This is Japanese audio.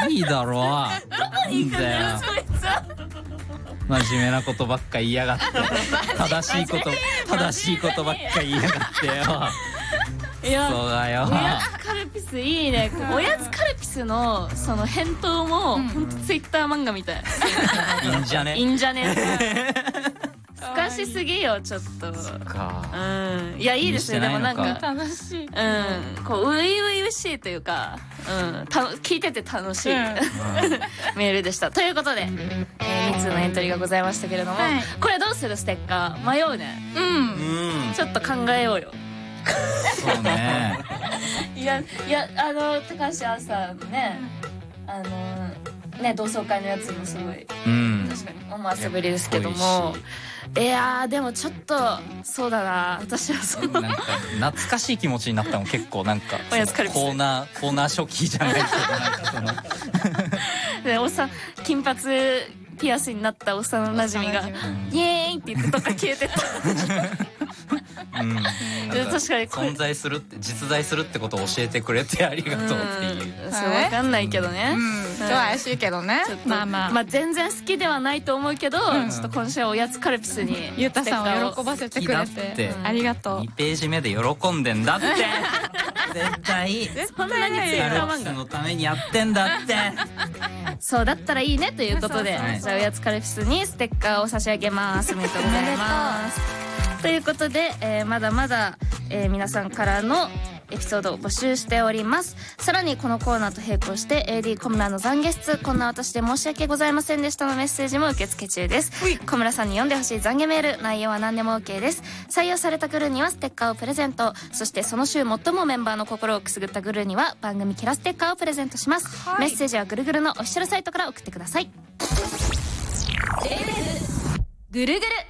いいだろう。 どこに行くんだよそいつは。 真面目なことばっか言いやがって正しいことばっか言いやがってよ。 いやそうだよ。 おやつカルピスいいね。おやつカルピスのその返答もほんとツイッター漫画みたい。 いいんじゃね。 いいんじゃね。透かしすぎよちょっと。 か。 いやいいですね。でもなんか楽しい。 こう初々しいというか、聞いてて楽しいメールでした。ということで2通のエントリーがございましたけれども、これどうするステッカー迷うね。ちょっと考えようよ。 そうね。 いや高橋あさんね、同窓会のやつもすごい、確かに思わせぶりですけども、いやでもちょっとそうだな、私はそうなんか懐かしい気持ちになったの結構なんかおやつカルピスコーナー初期じゃないけどなんかでおっさん金髪ピアスになった幼馴染がイエーイって言ってとか消えてった確かに存在するって実在するってことを教えてくれてありがとうっていう。 それ分かんないけどね。 ちょっと怪しいけどね。まあ全然好きではないと思うけど、ちょっと今週はおやつカルピスにゆうたさんを喜ばせてくれてありがとう。 2ページ目で喜んでんだって絶対そんなにツイッター漫画のためにやってんだって。 そうだったらいいねということで、じゃあおやつカルピスにステッカーを差し上げます。おめでとうございます。ということで、まだまだ、皆さんからのエピソードを募集しております。さらにこのコーナーと並行して AD 小村の懺悔室、こんな私で申し訳ございませんでしたのメッセージも受付中です。小村さんに読んでほしい懺悔メール、内容は何でも OK です。採用されたグルーにはステッカーをプレゼント、そしてその週最もメンバーの心をくすぐったグルーには番組キャラステッカーをプレゼントします。メッセージはぐるぐるのオフィシャルサイトから送ってください。ぐるぐる